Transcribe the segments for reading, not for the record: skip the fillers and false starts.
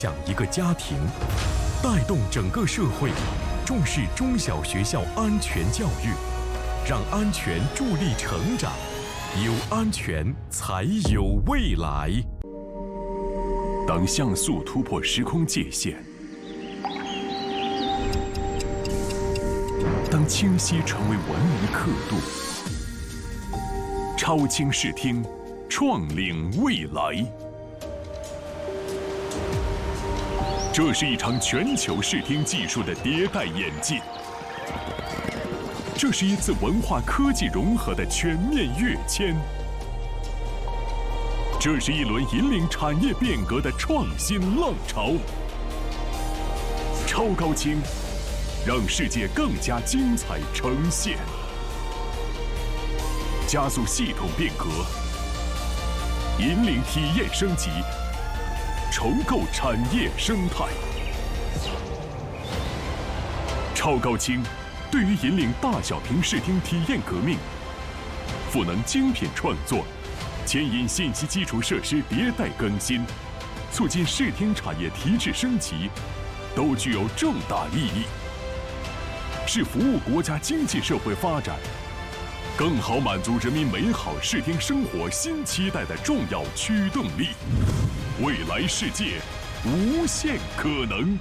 讲一个家庭，带动整个社会，重视中小学校安全教育，让安全助力成长，有安全才有未来。 当像素突破时空界限，当清晰成为文明刻度，超清视听，创领未来。这是一场全球视听技术的迭代演进，这是一次文化科技融合的全面跃迁，这是一轮引领产业变革的创新浪潮。超高清，让世界更加精彩呈现，加速系统变革，引领体验升级，重构产业生态。超高清对于引领大小屏视听体验革命，赋能精品创作，牵引信息基础设施迭代更新，促进视听产业提质升级，都具有重大意义，是服务国家经济社会发展，更好满足人民美好视听生活新期待的重要驱动力。未来世界，无限可能。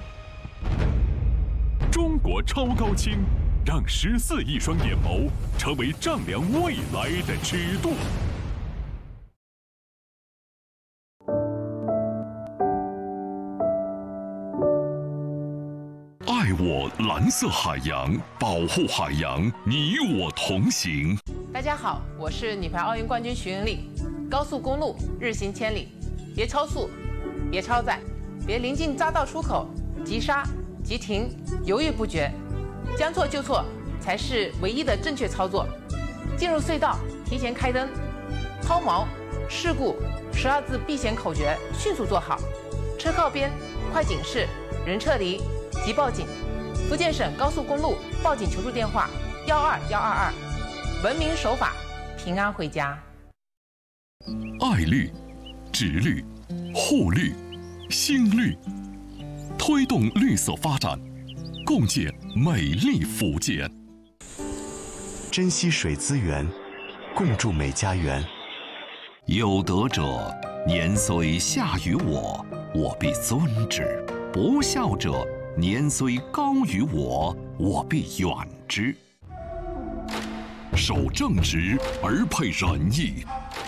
中国超高清，让14亿双眼眸成为丈量未来的尺度。爱我蓝色海洋，保护海洋，你我同行。 大家好，我是女排奥运冠军徐云丽。高速公路日行千里，别超速，别超载，别临近匝道出口急刹急停，犹豫不决，将错就错才是唯一的正确操作。进入隧道提前开灯，抛锚、事故12字避险口诀迅速做好。车靠边，快警示，人撤离，即报警。福建省高速公路报警求助电话12122，文明守法，平安回家。 爱绿、植绿、护绿、新绿，推动绿色发展，共建美丽福建。 珍惜水资源，共筑美家园。 有德者，年虽下于我，我必尊之；不孝者，年虽高于我，我必远之。 守正直而配仁义。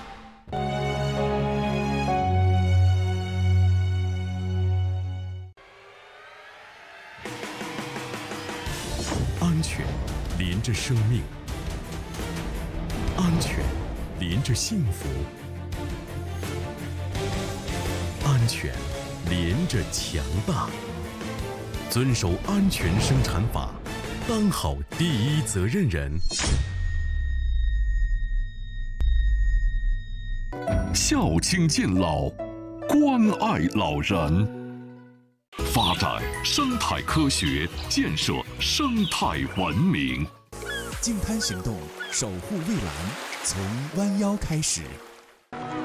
安全连着生命，安全连着幸福，安全连着强大。遵守安全生产法，当好第一责任人。 孝亲敬老，关爱老人，发展生态科学，建设生态文明。 净滩行动，守护蔚蓝，从弯腰开始。